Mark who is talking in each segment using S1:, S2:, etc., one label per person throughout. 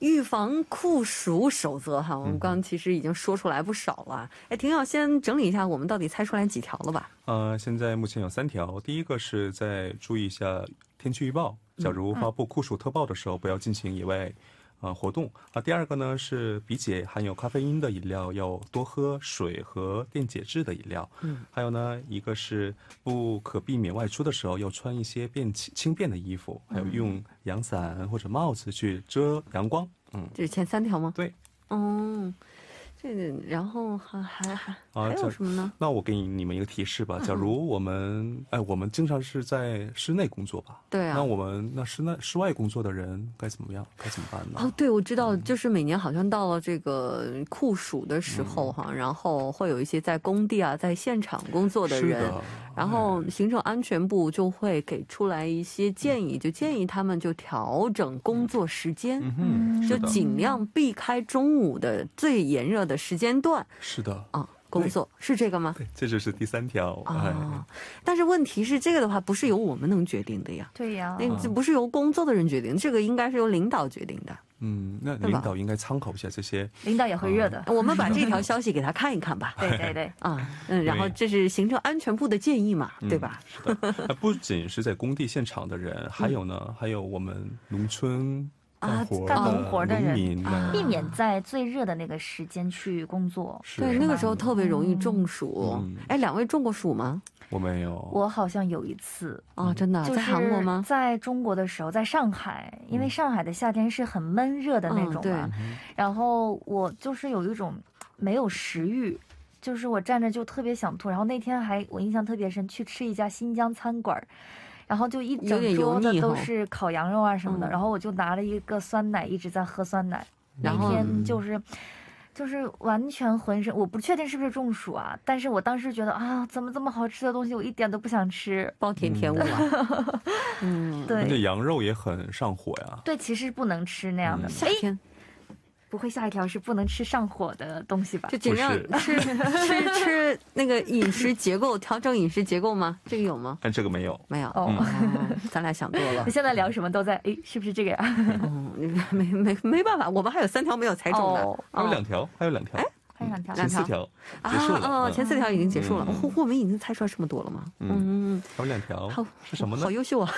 S1: 预防酷暑守则哈，我们刚刚其实已经说出来不少了。哎，挺好，先整理一下，我们到底猜出来几条了吧？
S2: 现在目前有3条，第一个是在注意一下天气预报，假如发布酷暑特报的时候，不要进行野外活动啊。第二个呢是比起含有咖啡因的饮料，要多喝水和电解质的饮料。还有呢，一个是不可避免外出的时候要穿一些轻便的衣服，还有用阳伞或者帽子去遮阳光。
S1: 这是前3条吗？
S2: 对。
S1: 这个，然后还有什么呢？
S2: 那我给你们一个提示吧。假如我们经常是在室内工作吧？对啊。那室外工作的人该怎么办呢？
S1: 哦，对，我知道，就是每年好像到了这个酷暑的时候哈，然后会有一些在工地啊，在现场工作的人，然后行政安全部就会给出来一些建议，就建议他们就调整工作时间，就尽量避开中午的最炎热的时间段。是的啊，工作是这个吗？
S2: 对，这就是第3条啊。
S1: 但是问题是，这个的话不是由我们能决定的呀。对呀，那不是由工作的人决定，这个应该是由领导决定的。
S2: 那领导应该参考一下这些。
S3: 领导也会热的。
S1: 我们把这条消息给他看一看吧。
S3: 对对对。
S1: 然后这是行政安全部的建议嘛，对吧？
S2: 是的。不仅是在工地现场的人，还有我们农村干农活的人，
S3: 避免在最热的那个时间去工作。
S1: 对，那个时候特别容易中暑。哎，2位中过暑吗？
S2: 我没有。
S3: 我好像有一次。
S1: 真的？在韩国吗？
S3: 在中国的时候，在上海，因为上海的夏天是很闷热的那种嘛。然后我就是有一种没有食欲，就是我站着就特别想吐。然后那天我印象特别深，去吃一家新疆餐馆，然后就一整桌的都是烤羊肉啊什么的，然后我就拿了一个酸奶一直在喝酸奶。那天就是完全浑身，我不确定是不是中暑啊，但是我当时觉得怎么这么好吃的东西我一点都不想吃，
S1: 暴殄天物啊。
S3: 对，
S2: 那羊肉也很上火呀。
S3: 对，其实不能吃那样的。
S1: 夏天
S3: 不会下一条是不能吃上火的东西吧？
S1: 就尽量吃那个饮食结构，调整饮食结构吗？这个有吗？
S2: 这个没有。
S1: 咱俩想多了。
S3: 现在聊什么都在是不是这个呀？
S1: 没办法，我们还有3条没有猜中的。
S2: 还有2条。
S3: 还有2条。
S2: 前4条结束了。
S1: 前4条已经结束了。我们已经猜出来这么多了吗？
S2: 还有2条。是什么呢？
S1: 好优秀啊。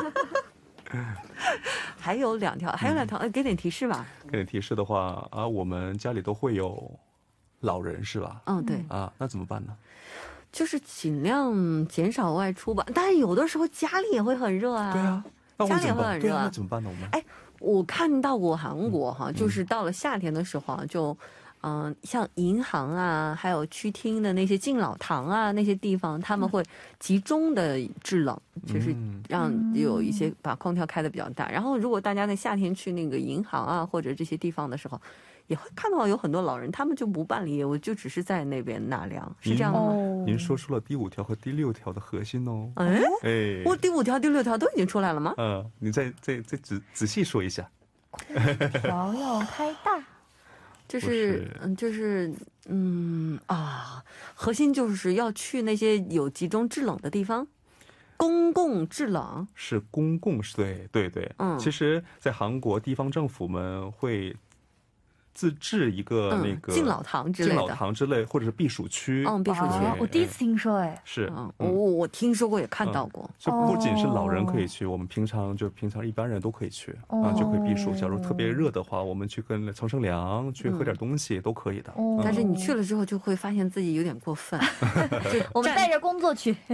S1: 还有2条，给点提示吧。
S2: 给点提示的话我们家里都会有老人是吧？
S1: 对。
S2: 那怎么办呢？
S1: 就是尽量减少外出吧，但是有的时候家里也会很热啊。
S2: 对啊，
S1: 家里也会很热。
S2: 那怎么办呢？
S1: 我看到过韩国就是到了夏天的时候就像银行啊，还有区厅的那些敬老堂啊，那些地方他们会集中的制冷，就是让有一些把空调开的比较大。然后如果大家在夏天去那个银行啊或者这些地方的时候，也会看到有很多老人，他们就不办理业务，就只是在那边纳凉，是这样的吗？
S2: 您说出了第5条和第6条的核心哦。
S1: 我第5条、第6条都已经出来了吗？
S2: 你再仔细说一下。
S3: 调要开大。
S1: 核心就是要去那些有集中制冷的地方，公共制冷
S2: 是公共，对。其实在韩国地方政府们会自制一个那个
S1: 敬老堂之类
S2: 或者是避暑区。
S3: 避暑区我第一次听说。
S2: 是
S1: 我听说过也看到过。
S2: 就不仅是老人可以去，我们平常一般人都可以去就可以避暑。假如特别热的话，我们去跟乘凉，去喝点东西都可以的。
S1: 但是你去了之后就会发现自己有点过分。
S3: 我们带着工作去。